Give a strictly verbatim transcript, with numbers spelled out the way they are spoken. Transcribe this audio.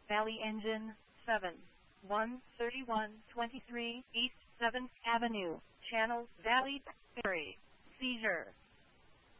Valley Engine, seven one thirty-one twenty-three East seventh Avenue, Channel Valley, Perry. Seizure.